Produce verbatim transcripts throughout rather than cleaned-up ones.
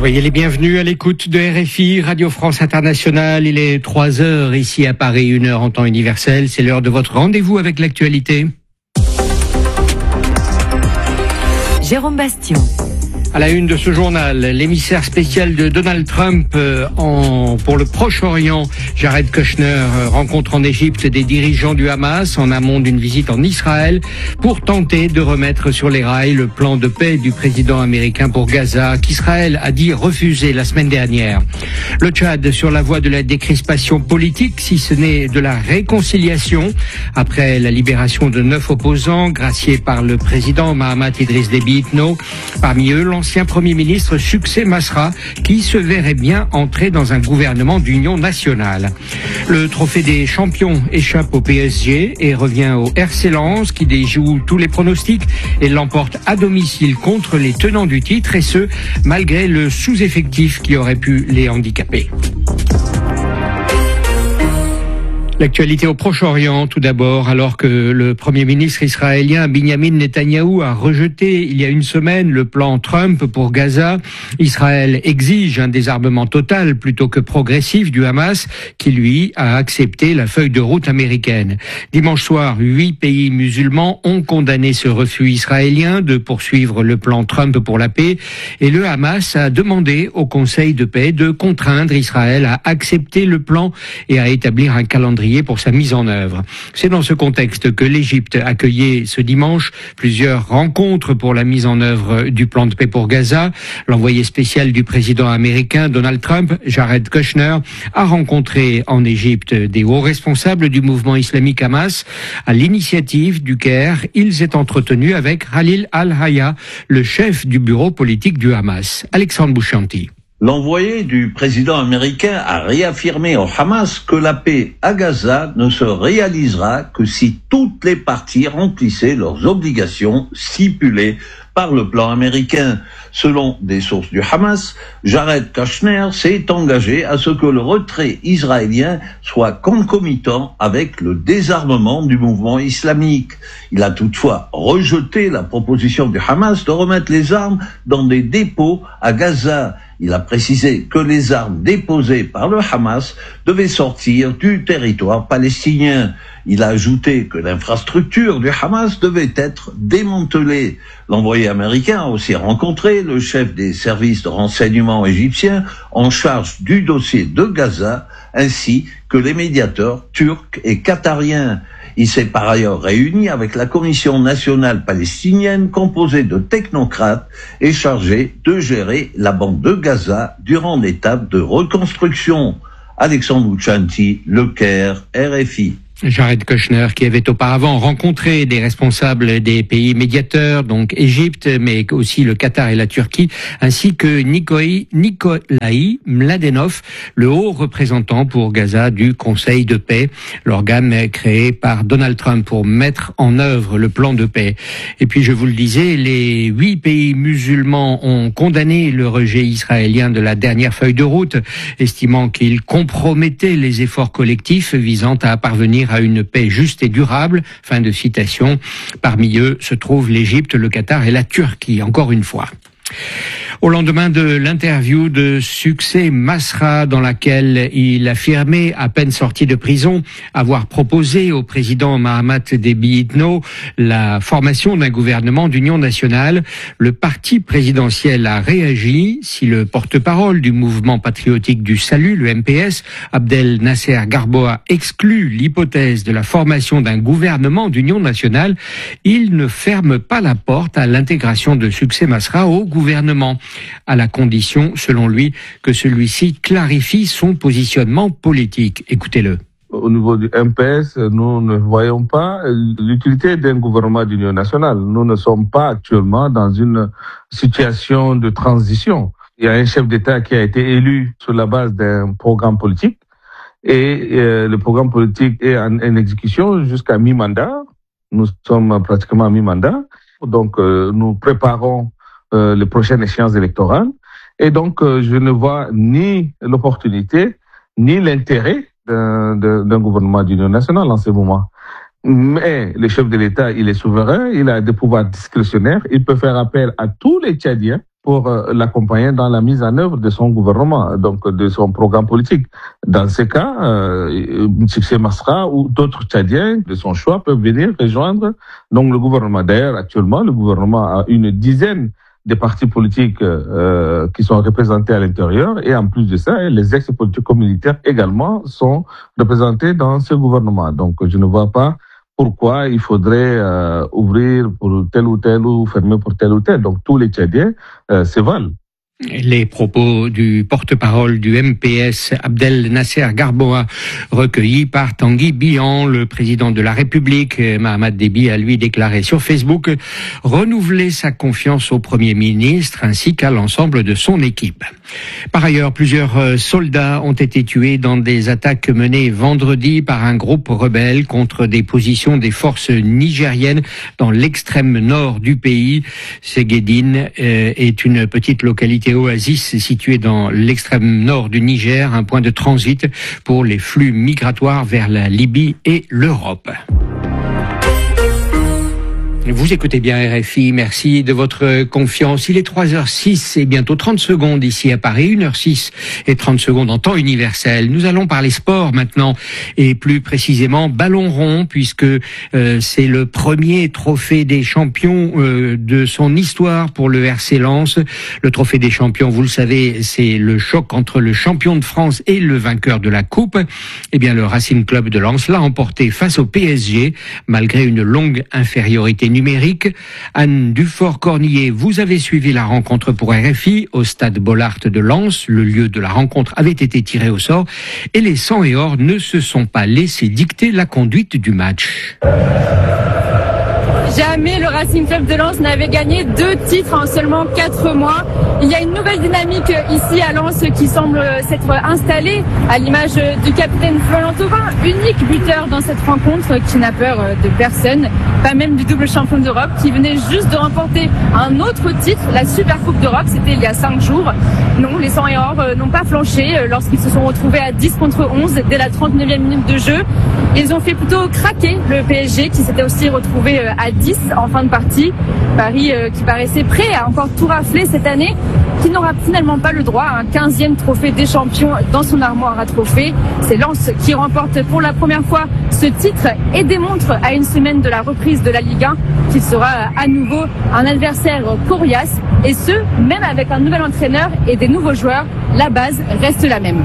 Soyez les bienvenus à l'écoute de R F I, Radio France Internationale. Il est trois heures ici à Paris, une heure en temps universel. C'est l'heure de votre rendez-vous avec l'actualité. Jérôme Bastion. À la une de ce journal, l'émissaire spécial de Donald Trump euh, en, pour le Proche-Orient, Jared Kushner, euh, rencontre en Égypte des dirigeants du Hamas en amont d'une visite en Israël pour tenter de remettre sur les rails le plan de paix du président américain pour Gaza qu'Israël a dit refuser la semaine dernière. Le Tchad sur la voie de la décrispation politique, si ce n'est de la réconciliation, après la libération de neuf opposants graciés par le président Mahamat Idriss Déby Itno, parmi eux l'ancien Premier ministre Succès Masra, qui se verrait bien entrer dans un gouvernement d'union nationale. Le trophée des champions échappe au P S G et revient au R C Lens, qui déjoue tous les pronostics et l'emporte à domicile contre les tenants du titre, et ce, malgré le sous-effectif qui aurait pu les handicaper. L'actualité au Proche-Orient, tout d'abord, alors que le Premier ministre israélien Binyamin Netanyahou a rejeté il y a une semaine le plan Trump pour Gaza. Israël exige un désarmement total plutôt que progressif du Hamas, qui lui a accepté la feuille de route américaine. Dimanche soir, huit pays musulmans ont condamné ce refus israélien de poursuivre le plan Trump pour la paix, et le Hamas a demandé au Conseil de paix de contraindre Israël à accepter le plan et à établir un calendrier pour sa mise en œuvre. C'est dans ce contexte que l'Égypte accueillait ce dimanche plusieurs rencontres pour la mise en œuvre du plan de paix pour Gaza. L'envoyé spécial du président américain Donald Trump, Jared Kushner, a rencontré en Égypte des hauts responsables du mouvement islamique Hamas. À l'initiative du Caire, ils étaient entretenus avec Khalil al-Hayya, le chef du bureau politique du Hamas. Alexandre Bouchanti. L'envoyé du président américain a réaffirmé au Hamas que la paix à Gaza ne se réalisera que si toutes les parties remplissaient leurs obligations stipulées par le plan américain. Selon des sources du Hamas, Jared Kushner s'est engagé à ce que le retrait israélien soit concomitant avec le désarmement du mouvement islamique. Il a toutefois rejeté la proposition du Hamas de remettre les armes dans des dépôts à Gaza. Il a précisé que les armes déposées par le Hamas devaient sortir du territoire palestinien. Il a ajouté que l'infrastructure du Hamas devait être démantelée. L'envoyé américain a aussi rencontré le chef des services de renseignement égyptiens en charge du dossier de Gaza, ainsi que les médiateurs turcs et qatariens. Il s'est par ailleurs réuni avec la Commission nationale palestinienne composée de technocrates et chargée de gérer la bande de Gaza durant l'étape de reconstruction. Alexandre Bouchanti, Le Caire, R F I. Jared Kushner, qui avait auparavant rencontré des responsables des pays médiateurs, donc Égypte, mais aussi le Qatar et la Turquie, ainsi que Nikolai, Nikolai Mladenov, le haut représentant pour Gaza du Conseil de paix, l'organe créé par Donald Trump pour mettre en œuvre le plan de paix. Et puis, je vous le disais, les huit pays musulmans ont condamné le rejet israélien de la dernière feuille de route, estimant qu'il compromettait les efforts collectifs visant à parvenir à une paix juste et durable. Fin de citation. Parmi eux se trouvent l'Égypte, le Qatar et la Turquie, encore une fois. Au lendemain de l'interview de Succès Masra, dans laquelle il affirmait, à peine sorti de prison, avoir proposé au président Mahamat Déby Itno la formation d'un gouvernement d'union nationale, le parti présidentiel a réagi. Si le porte-parole du mouvement patriotique du salut, le M P S, Abdel Nasser Garboua, exclut l'hypothèse de la formation d'un gouvernement d'union nationale, il ne ferme pas la porte à l'intégration de Succès Masra au gouvernement, à la condition, selon lui, que celui-ci clarifie son positionnement politique. Écoutez-le. Au niveau du M P S, nous ne voyons pas l'utilité d'un gouvernement d'union nationale. Nous ne sommes pas actuellement dans une situation de transition. Il y a un chef d'État qui a été élu sur la base d'un programme politique et euh, le programme politique est en, en exécution jusqu'à mi-mandat. Nous sommes pratiquement à mi-mandat. Donc, euh, nous préparons euh, les prochaines échéances électorales. Et donc, euh, je ne vois ni l'opportunité, ni l'intérêt d'un, d'un gouvernement d'union nationale en ce moment. Mais le chef de l'État, il est souverain, il a des pouvoirs discrétionnaires, il peut faire appel à tous les Tchadiens pour euh, l'accompagner dans la mise en œuvre de son gouvernement, donc de son programme politique. Dans ce cas, euh, Mtshektshe Masra ou d'autres Tchadiens de son choix peuvent venir rejoindre donc le gouvernement. D'ailleurs, actuellement, le gouvernement a une dizaine de partis politiques euh, qui sont représentés à l'intérieur, et en plus de ça, les ex-politico-militaires également sont représentés dans ce gouvernement. Donc, je ne vois pas pourquoi il faudrait euh, ouvrir pour tel ou tel ou fermer pour tel ou tel. Donc, tous les Tchadiens euh, se valent. Les propos du porte-parole du M P S, Abdel Nasser Garboa, recueillis par Tanguy Bihan. Le président de la République, Mahamat Déby, a lui déclaré sur Facebook renouveler sa confiance au Premier ministre ainsi qu'à l'ensemble de son équipe. Par ailleurs, plusieurs soldats ont été tués dans des attaques menées vendredi par un groupe rebelle contre des positions des forces nigériennes dans l'extrême nord du pays. Ségédine est une petite localité oasis située dans l'extrême nord du Niger, un point de transit pour les flux migratoires vers la Libye et l'Europe. Vous écoutez bien R F I, merci de votre confiance. Il est trois heures six et bientôt trente secondes ici à Paris, une heure six et trente secondes en temps universel. Nous allons parler sport maintenant, et plus précisément ballon rond, puisque euh, c'est le premier trophée des champions euh, de son histoire pour le R C Lens. Le trophée des champions, vous le savez, c'est le choc entre le champion de France et le vainqueur de la coupe. Eh bien, le Racing Club de Lens l'a emporté face au P S G, malgré une longue infériorité numérique. Anne Dufort-Cornillet, vous avez suivi la rencontre pour R F I au stade Bollaert de Lens. Le lieu de la rencontre avait été tiré au sort et les sang et or ne se sont pas laissés dicter la conduite du match. Jamais le Racing Club de Lens n'avait gagné deux titres en seulement quatre mois. Il y a une nouvelle dynamique ici à Lens qui semble s'être installée, à l'image du capitaine Florian Thauvin, unique buteur dans cette rencontre, qui n'a peur de personne, pas même du double champion d'Europe, qui venait juste de remporter un autre titre, la Super Coupe d'Europe, c'était il y a cinq jours. Non, les sang et or n'ont pas flanché lorsqu'ils se sont retrouvés à dix contre onze dès la trente-neuvième minute de jeu. Ils ont fait plutôt craquer le P S G, qui s'était aussi retrouvé à dix en fin de partie. Paris euh, qui paraissait prêt à encore tout rafler cette année, qui n'aura finalement pas le droit à un quinzième trophée des champions dans son armoire à trophées. C'est Lens qui remporte pour la première fois ce titre et démontre à une semaine de la reprise de la Ligue un qu'il sera à nouveau un adversaire coriace, et ce, même avec un nouvel entraîneur et des nouveaux joueurs. La base reste la même.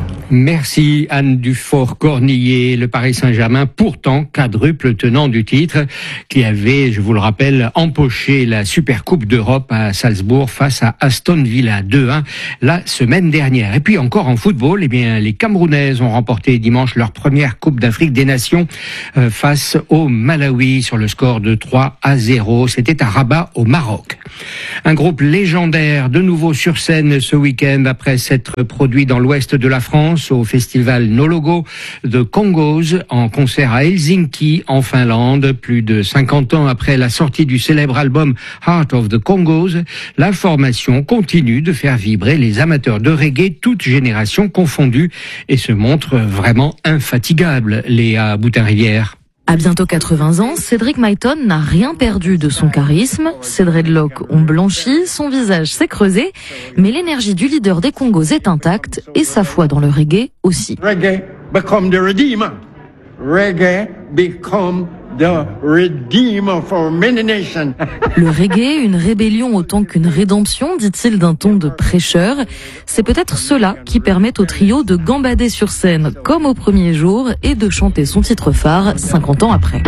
Merci Anne Dufort-Cornillet. Le Paris Saint-Germain, pourtant quadruple tenant du titre, qui avait, je vous le rappelle, empoché la Super Coupe d'Europe à Salzbourg face à Aston Villa deux un la semaine dernière. Et puis encore en football, eh bien les Camerounaises ont remporté dimanche leur première Coupe d'Afrique des Nations euh, face au Malawi sur le score de trois à zéro. C'était à Rabat au Maroc. Un groupe légendaire de nouveau sur scène ce week-end après s'être produit dans l'ouest de la France au festival No Logo de Congos en concert à Helsinki en Finlande. Plus de cinquante ans après la sortie du célèbre album Heart of the Congos, la formation continue de faire vibrer les amateurs de reggae, toutes générations confondues, et se montre vraiment infatigable. Léa Boutin-Rivière. À bientôt quatre-vingts ans, Cédric Myton n'a rien perdu de son charisme. Ses dreadlocks ont blanchi, son visage s'est creusé, mais l'énergie du leader des Congos est intacte et sa foi dans le reggae aussi. Reggae become the redeemer. Reggae become the redeemer for many nations. Le reggae, une rébellion autant qu'une rédemption, dit-il d'un ton de prêcheur. C'est peut-être cela qui permet au trio de gambader sur scène comme au premier jour et de chanter son titre phare cinquante ans après.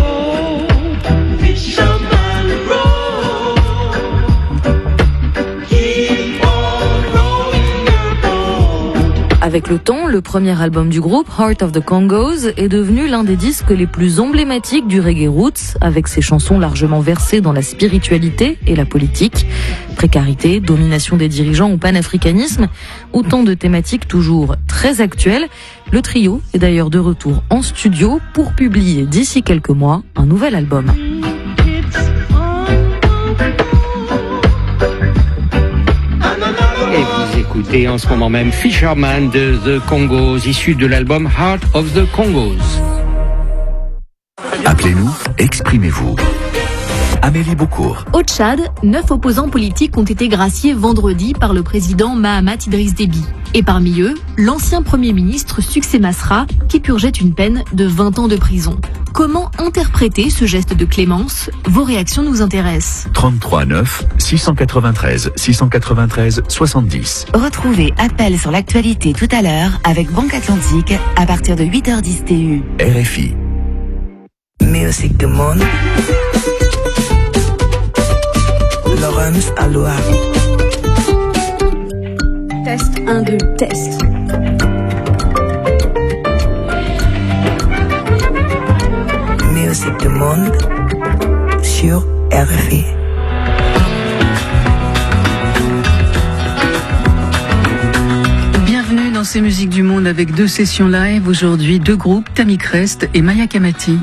Avec le temps, le premier album du groupe, Heart of the Congos, est devenu l'un des disques les plus emblématiques du reggae roots, avec ses chansons largement versées dans la spiritualité et la politique. Précarité, domination des dirigeants ou panafricanisme, autant de thématiques toujours très actuelles. Le trio est d'ailleurs de retour en studio pour publier d'ici quelques mois un nouvel album. Et vous écoutez en ce moment même Fisherman de The Congos, issu de l'album Heart of the Congos. Appelez-nous, exprimez-vous. Amélie Beaucourt. Au Tchad, neuf opposants politiques ont été graciés vendredi par le président Mahamat Idriss Déby. Et parmi eux, l'ancien Premier ministre Succès Masra, qui purgeait une peine de vingt ans de prison. Comment interpréter ce geste de clémence? Vos réactions nous intéressent. trente-trois neuf six cent quatre-vingt-treize six cent quatre-vingt-treize soixante-dix. Retrouvez Appel sur l'actualité tout à l'heure avec Banque Atlantique à partir de huit heures dix T U. R F I. Music du monde. Laurence Aloha. Test un, deux, test. Music du monde sur R F I. Bienvenue dans ces musiques du monde avec deux sessions live. Aujourd'hui, deux groupes, Tammy Crest et Maya Kamati.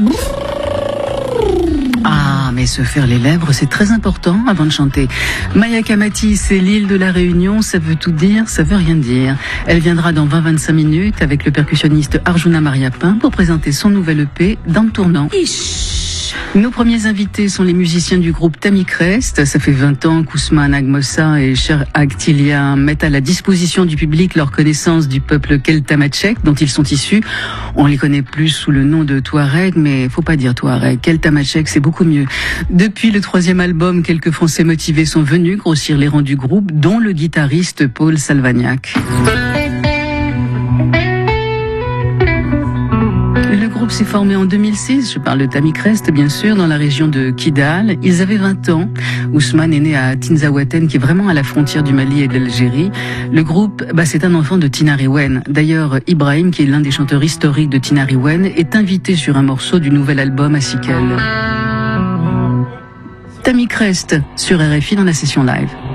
Ah, mais se faire les lèvres, c'est très important avant de chanter. Maya Kamati, c'est l'île de la Réunion, ça veut tout dire, ça veut rien dire. Elle viendra dans vingt à vingt-cinq minutes avec le percussionniste Arjuna Mariappan pour présenter son nouvel E P dans le tournant. Ish. Nos premiers invités sont les musiciens du groupe Tammy Crest. Ça fait vingt ans qu'Ousmane Agmossa et Cher Agtilia mettent à la disposition du public leur connaissance du peuple keltamachek dont ils sont issus. On les connaît plus sous le nom de Touareg, mais faut pas dire Touareg. Keltamachek, c'est beaucoup mieux. Depuis le troisième album, quelques Français motivés sont venus grossir les rangs du groupe, dont le guitariste Paul Salvagnac. Le groupe s'est formé en deux mille six, je parle de Tammy Crest bien sûr, dans la région de Kidal. Ils avaient vingt ans. Ousmane est né à Tinzaouaten, qui est vraiment à la frontière du Mali et de l'Algérie. Le groupe, bah, c'est un enfant de Tinariwen. D'ailleurs, Ibrahim, qui est l'un des chanteurs historiques de Tinariwen, est invité sur un morceau du nouvel album à Sikel. Tammy Crest sur R F I dans la session live.